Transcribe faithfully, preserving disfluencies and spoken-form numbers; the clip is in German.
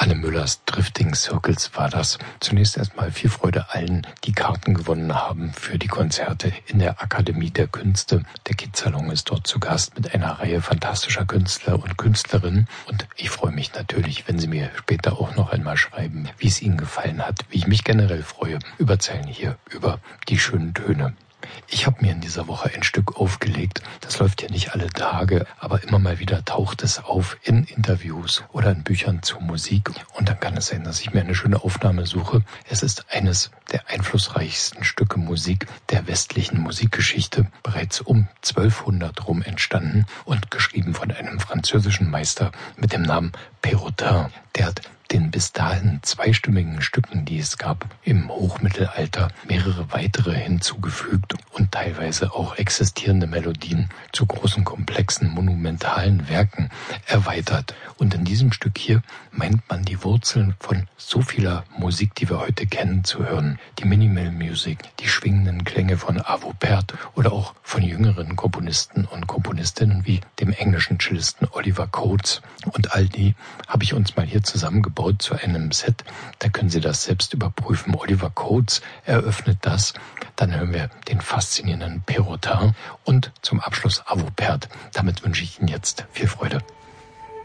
Anne Müllers Drifting Circles war das. Zunächst erstmal viel Freude allen, die Karten gewonnen haben für die Konzerte in der Akademie der Künste. Der Kids-Salon ist dort zu Gast mit einer Reihe fantastischer Künstler und Künstlerinnen. Und ich freue mich natürlich, wenn Sie mir später auch noch einmal schreiben, wie es Ihnen gefallen hat, wie ich mich generell freue über Zeilen hier, über die schönen Töne. Ich habe mir in dieser Woche ein Stück aufgelegt. Das läuft ja nicht alle Tage, aber immer mal wieder taucht es auf in Interviews oder in Büchern zu Musik. Und dann kann es sein, dass ich mir eine schöne Aufnahme suche. Es ist eines der einflussreichsten Stücke Musik der westlichen Musikgeschichte, bereits um zwölfhundert rum entstanden und geschrieben von einem französischen Meister mit dem Namen Perrotin. Der hat den bis dahin zweistimmigen Stücken, die es gab, im Hochmittelalter mehrere weitere hinzugefügt und teilweise auch existierende Melodien zu großen, komplexen, monumentalen Werken erweitert. Und in diesem Stück hier meint man die Wurzeln von so vieler Musik, die wir heute kennen, zu hören. Die Minimal Music, die schwingenden Klänge von Arvo Pärt oder auch von jüngeren Komponisten und Komponistinnen wie dem englischen Cellisten Oliver Coates. Und all die habe ich uns mal hier zusammengebaut zu einem Set. Da können Sie das selbst überprüfen. Oliver Coates eröffnet das. Dann hören wir den faszinierenden Perrotin und zum Abschluss Arvo Pärt. Damit wünsche ich Ihnen jetzt viel Freude.